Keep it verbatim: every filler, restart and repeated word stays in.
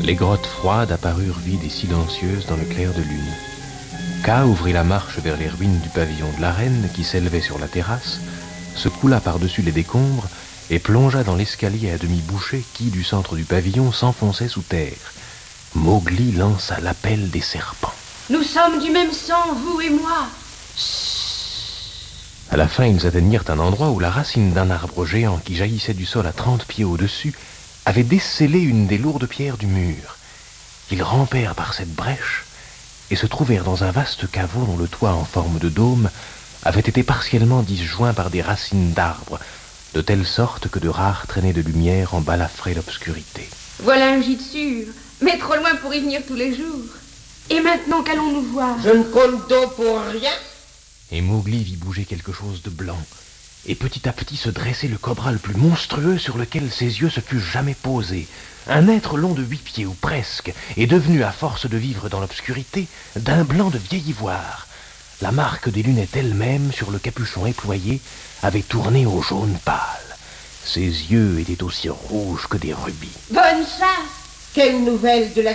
Les grottes froides apparurent vides et silencieuses dans le clair de lune. K ouvrit la marche vers les ruines du pavillon de la reine qui s'élevait sur la terrasse, se coula par-dessus les décombres et plongea dans l'escalier à demi bouché qui, du centre du pavillon, s'enfonçait sous terre. Mowgli lança l'appel des serpents. Nous sommes du même sang, vous et moi. À la fin, ils atteignirent un endroit où la racine d'un arbre géant qui jaillissait du sol à trente pieds au-dessus avait descellé une des lourdes pierres du mur. Ils rampèrent par cette brèche et se trouvèrent dans un vaste caveau dont le toit en forme de dôme avait été partiellement disjoint par des racines d'arbres, de telle sorte que de rares traînées de lumière embalafraient l'obscurité. Voilà un gîte sûr, mais trop loin pour y venir tous les jours. Et maintenant, qu'allons-nous voir? Je ne compte d'eau pour rien. Et Mowgli vit bouger quelque chose de blanc, et petit à petit se dressait le cobra le plus monstrueux sur lequel ses yeux se fussent jamais posés. Un être long de huit pieds, ou presque, et devenu, à force de vivre dans l'obscurité, d'un blanc de vieil ivoire. La marque des lunettes elles-mêmes, sur le capuchon éployé, avait tourné au jaune pâle. Ses yeux étaient aussi rouges que des rubis. Bonne chasse! Quelle nouvelle de la